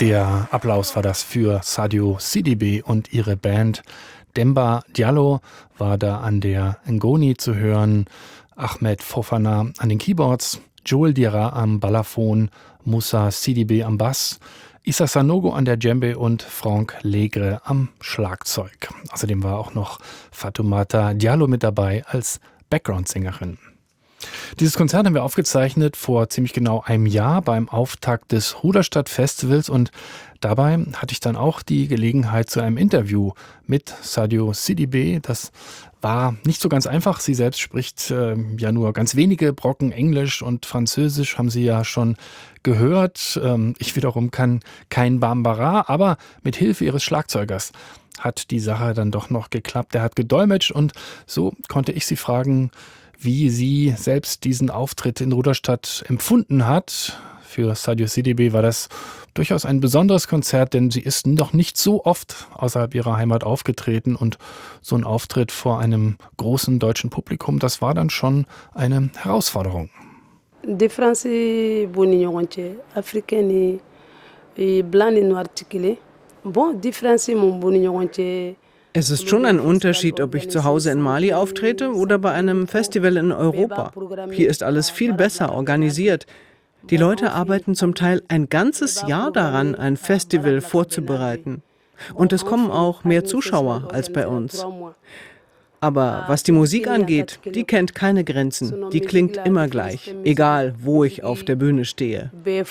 Der Applaus war das für Sadio Sidibé und ihre Band. Demba Diallo war da an der Ngoni zu hören, Ahmed Fofana an den Keyboards, Joel Dira am Balafon, Moussa Sidibé am Bass, Issa Sanogo an der Djembe und Franck Legre am Schlagzeug. Außerdem war auch noch Fatoumata Diallo mit dabei als Background-Sängerin. Dieses Konzert haben wir aufgezeichnet vor ziemlich genau einem Jahr beim Auftakt des Ruderstadt-Festivals und dabei hatte ich dann auch die Gelegenheit zu einem Interview mit Sadio Sidibé. Das war nicht so ganz einfach. Sie selbst spricht ja nur ganz wenige Brocken Englisch und Französisch, haben Sie ja schon gehört. Ich wiederum kann kein Bambara, aber mit Hilfe ihres Schlagzeugers hat die Sache dann doch noch geklappt. Der hat gedolmetscht und so konnte ich sie fragen, wie sie selbst diesen Auftritt in Ruderstadt empfunden hat. Für Sadio Sidibé war das durchaus ein besonderes Konzert, denn sie ist noch nicht so oft außerhalb ihrer Heimat aufgetreten und so ein Auftritt vor einem großen deutschen Publikum, das war dann schon eine Herausforderung. Différence boni ɲɔgɔn cɛ africain ni blanc ni noir ti kelen bon différence mun boni ɲɔgɔn cɛ. Es ist schon ein Unterschied, ob ich zu Hause in Mali auftrete oder bei einem Festival in Europa. Hier ist alles viel besser organisiert. Die Leute arbeiten zum Teil ein ganzes Jahr daran, ein Festival vorzubereiten. Und es kommen auch mehr Zuschauer als bei uns. Aber was die Musik angeht, die kennt keine Grenzen. Die klingt immer gleich, egal wo ich auf der Bühne stehe.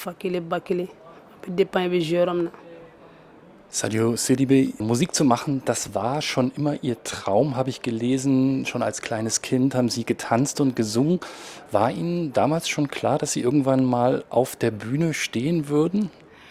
Sadio Sidibé, Musik zu machen, das war schon immer Ihr Traum, habe ich gelesen. Schon als kleines Kind haben Sie getanzt und gesungen. War Ihnen damals schon klar, dass Sie irgendwann mal auf der Bühne stehen würden?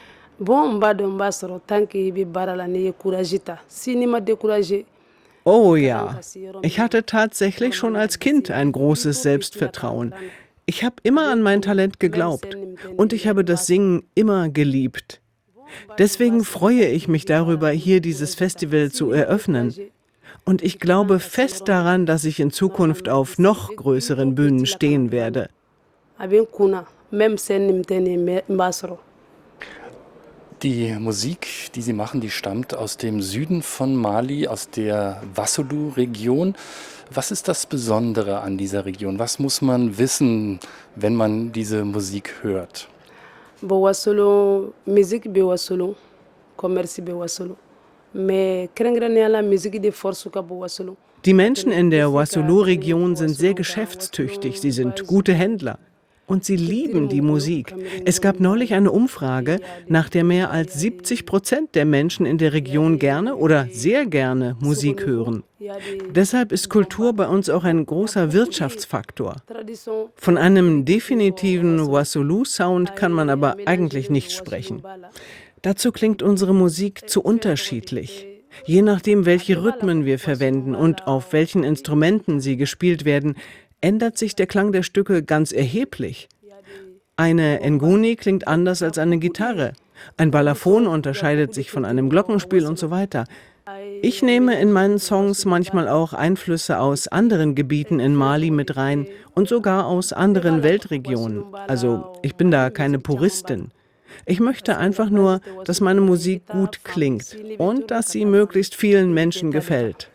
Oh ja, ich hatte tatsächlich schon als Kind ein großes Selbstvertrauen. Ich habe immer an mein Talent geglaubt und ich habe das Singen immer geliebt. Deswegen freue ich mich darüber, hier dieses Festival zu eröffnen. Und ich glaube fest daran, dass ich in Zukunft auf noch größeren Bühnen stehen werde. Die Musik, die Sie machen, die stammt aus dem Süden von Mali, aus der Wassoulou-Region. Was ist das Besondere an dieser Region? Was muss man wissen, wenn man diese Musik hört? Musik be Wassoulou, commerce be Wassoulou. Mais kɛrɛnkɛrɛnnenya musique de force ka bɔ Wassoulou. Die Menschen in der Wassoulou-Region sind sehr geschäftstüchtig, sie sind gute Händler. Und sie lieben die Musik. Es gab neulich eine Umfrage, nach der mehr als 70% der Menschen in der Region gerne oder sehr gerne Musik hören. Deshalb ist Kultur bei uns auch ein großer Wirtschaftsfaktor. Von einem definitiven Wassoulou-Sound kann man aber eigentlich nicht sprechen. Dazu klingt unsere Musik zu unterschiedlich. Je nachdem, welche Rhythmen wir verwenden und auf welchen Instrumenten sie gespielt werden, ändert sich der Klang der Stücke ganz erheblich. Eine Ngoni klingt anders als eine Gitarre. Ein Balafon unterscheidet sich von einem Glockenspiel und so weiter. Ich nehme in meinen Songs manchmal auch Einflüsse aus anderen Gebieten in Mali mit rein und sogar aus anderen Weltregionen. Also ich bin da keine Puristin. Ich möchte einfach nur, dass meine Musik gut klingt und dass sie möglichst vielen Menschen gefällt.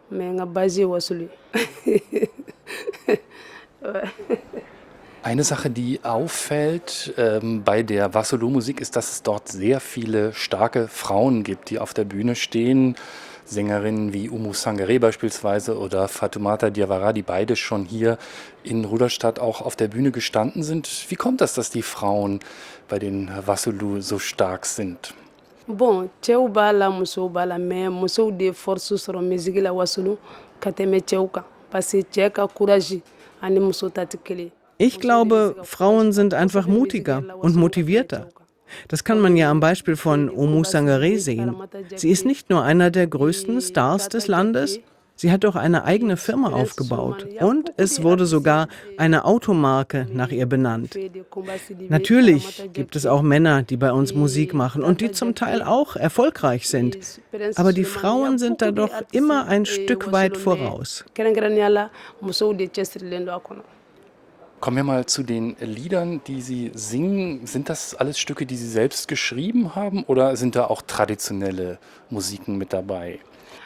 Eine Sache, die auffällt bei der Wassoulou-Musik, ist, dass es dort sehr viele starke Frauen gibt, die auf der Bühne stehen. Sängerinnen wie Oumou Sangaré beispielsweise oder Fatoumata Diawara, die beide schon hier in Ruderstadt auch auf der Bühne gestanden sind. Wie kommt das, dass die Frauen bei den Wassoulou so stark sind? Bon, cɛw b'a la musow b'a la mais musow de force sɔrɔ musique la Wassoulou ka tɛmɛ cɛw kan parce que cɛ ka courage ani muso ta tɛ kelen. Ich glaube, Frauen sind einfach mutiger und motivierter. Das kann man ja am Beispiel von Oumou Sangaré sehen. Sie ist nicht nur einer der größten Stars des Landes, sie hat auch eine eigene Firma aufgebaut und es wurde sogar eine Automarke nach ihr benannt. Natürlich gibt es auch Männer, die bei uns Musik machen und die zum Teil auch erfolgreich sind. Aber die Frauen sind da doch immer ein Stück weit voraus. Kommen wir mal zu den Liedern, die Sie singen. Sind das alles Stücke, die Sie selbst geschrieben haben oder sind da auch traditionelle Musiken mit dabei?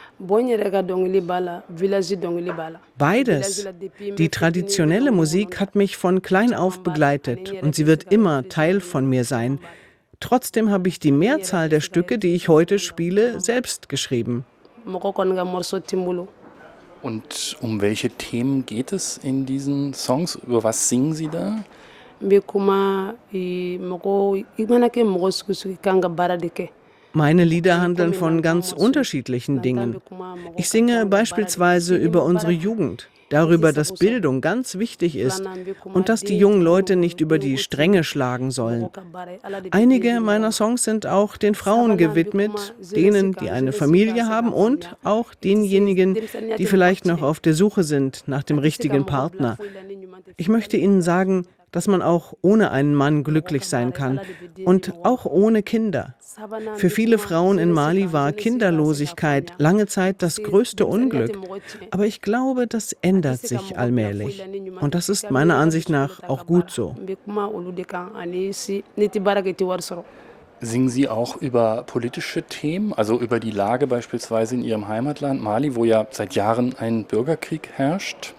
Beides. Die traditionelle Musik hat mich von klein auf begleitet und sie wird immer Teil von mir sein. Trotzdem habe ich die Mehrzahl der Stücke, die ich heute spiele, selbst geschrieben. Und um welche Themen geht es in diesen Songs? Über was singen Sie da? Meine Lieder handeln von ganz unterschiedlichen Dingen. Ich singe beispielsweise über unsere Jugend, darüber, dass Bildung ganz wichtig ist und dass die jungen Leute nicht über die Stränge schlagen sollen. Einige meiner Songs sind auch den Frauen gewidmet, denen, die eine Familie haben und auch denjenigen, die vielleicht noch auf der Suche sind nach dem richtigen Partner. Ich möchte Ihnen sagen, dass man auch ohne einen Mann glücklich sein kann und auch ohne Kinder. Für viele Frauen in Mali war Kinderlosigkeit lange Zeit das größte Unglück. Aber ich glaube, das ändert sich allmählich. Und das ist meiner Ansicht nach auch gut so. Singen Sie auch über politische Themen, also über die Lage beispielsweise in Ihrem Heimatland Mali, wo ja seit Jahren ein Bürgerkrieg herrscht?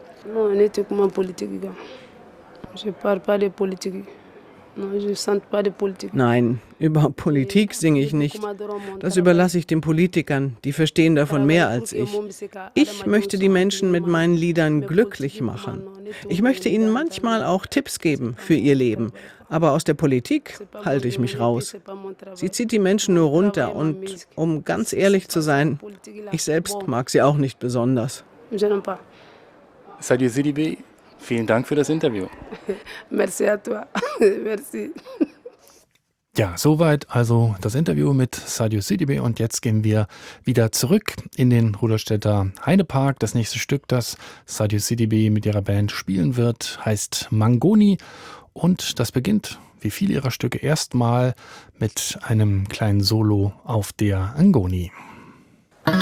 Nein, über Politik singe ich nicht. Das überlasse ich den Politikern, die verstehen davon mehr als ich. Ich möchte die Menschen mit meinen Liedern glücklich machen. Ich möchte ihnen manchmal auch Tipps geben für ihr Leben. Aber aus der Politik halte ich mich raus. Sie zieht die Menschen nur runter und, um ganz ehrlich zu sein, ich selbst mag sie auch nicht besonders. Sadio Sidibé, vielen Dank für das Interview. Merci à toi. Merci. Ja, soweit also das Interview mit Sadio Sidibé und jetzt gehen wir wieder zurück in den Rudolstädter Heidepark. Das nächste Stück, das Sadio Sidibé mit ihrer Band spielen wird, heißt Mangoni und das beginnt, wie viele ihrer Stücke, erstmal mit einem kleinen Solo auf der Ngoni.